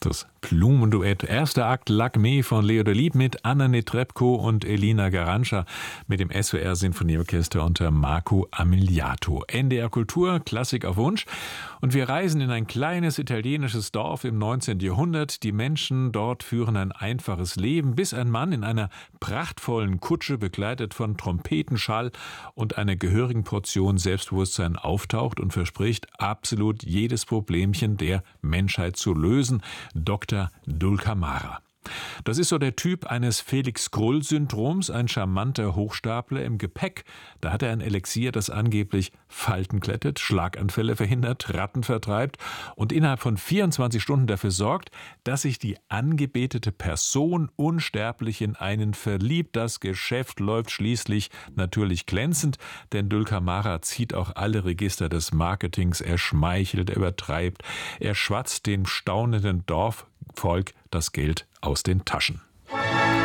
Das Blumenduett. Erster Akt Lakmé von Leo de Lieb mit Anna Netrebko und Elina Garantscha mit dem SWR Sinfonieorchester unter Marco Amiliato. NDR Kultur, Klassik auf Wunsch. Und wir reisen in ein kleines italienisches Dorf im 19. Jahrhundert. Die Menschen dort führen ein einfaches Leben, bis ein Mann in einer prachtvollen Kutsche, begleitet von Trompetenschall und einer gehörigen Portion Selbstbewusstsein auftaucht und verspricht, absolut jedes Problemchen der Menschheit zu lösen. Dr. Dulcamara. Das ist so der Typ eines Felix-Krull-Syndroms, ein charmanter Hochstapler im Gepäck. Da hat er ein Elixier, das angeblich Falten glättet, Schlaganfälle verhindert, Ratten vertreibt und innerhalb von 24 Stunden dafür sorgt, dass sich die angebetete Person unsterblich in einen verliebt. Das Geschäft läuft schließlich natürlich glänzend, denn Dulcamara zieht auch alle Register des Marketings. Er schmeichelt, er übertreibt, er schwatzt dem staunenden Dorfvolk das Geld aus den Taschen.